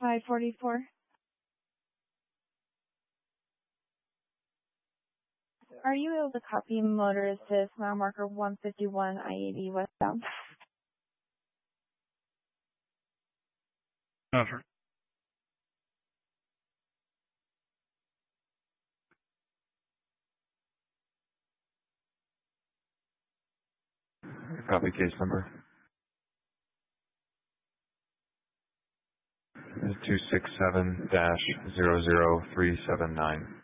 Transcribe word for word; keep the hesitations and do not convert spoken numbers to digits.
five forty-four. Are you able to copy motor assist mile marker one fifty-one I eighty westbound? No, sir. Copy case number. two six seven dash zero zero three seven nine.